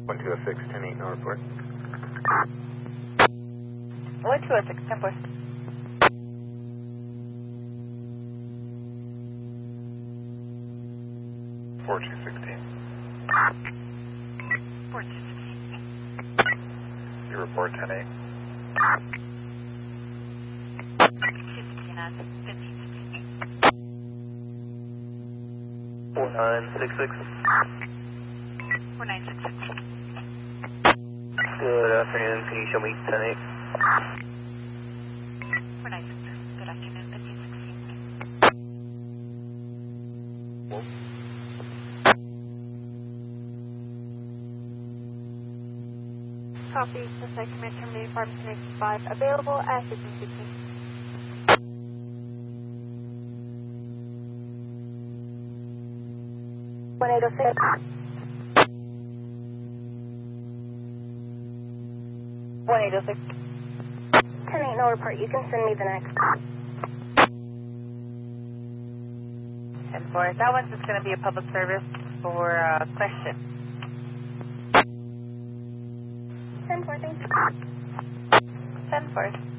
1206, 10-8, no report. 1206, 10 4. 4216. 4216. You report 10-8. 4966. 4966. Good afternoon. Can you show me 10-8? 4966. Good afternoon, 1516. Whoa. Copy. The site command terminated farm 5 available at 1516. 1806. 1806. 10-8, no report. You can send me the next. 10 4. That one's just going to be a public service for question. 10-4, thanks. 10 4.